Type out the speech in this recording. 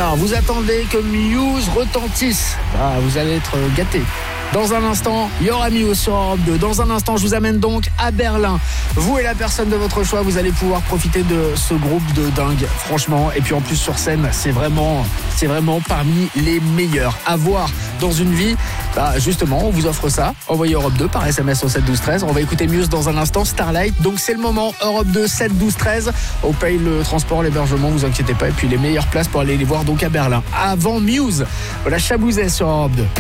Voilà, vous attendez que Muse retentisse. Vous allez être gâtés. Dans un instant, il y aura Muse sur Europe 2. Dans un instant, je vous amène donc à Berlin. Vous et la personne de votre choix, vous allez pouvoir profiter de ce groupe de dingue, franchement. Et puis en plus sur scène, c'est vraiment parmi les meilleurs à voir dans une vie. Justement, on vous offre ça. Envoyez Europe 2 par SMS au 7 12 13. On va écouter Muse dans un instant, Starlight. Donc c'est le moment, Europe 2 7 12 13. On paye le transport, l'hébergement, vous inquiétez pas. Et puis les meilleures places pour aller les voir donc à Berlin. Avant Muse, voilà Chabouzet sur Europe 2.